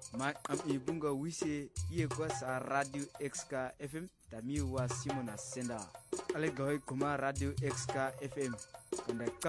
ma am ibunga wise ye kwa sa radio XK FM tami wa Simona Senda ale goy kuma radio XK FM kanda